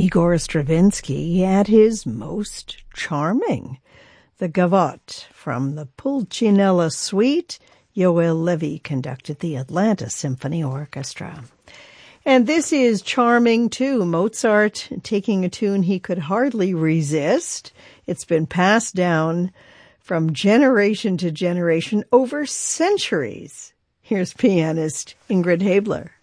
Igor Stravinsky at his most charming. The Gavotte from the Pulcinella Suite. Yoel Levy conducted the Atlanta Symphony Orchestra. And this is charming, too. Mozart taking a tune he could hardly resist. It's been passed down from generation to generation over centuries. Here's pianist Ingrid Haebler.